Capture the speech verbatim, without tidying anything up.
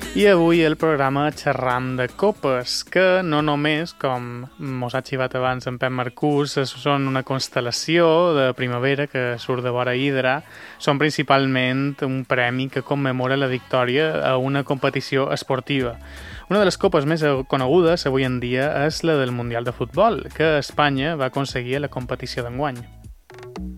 I avui el programa xerram de copes, que no només, com mos ha xivat abans en Pep Marcús, són una constel·lació de primavera que surt de vora Hidra, són principalment un premi que commemora la victòria a una competició esportiva. Una de les copes més conegudes avui en dia és la del Mundial de Futbol, que Espanya va aconseguir a la competició d'enguany.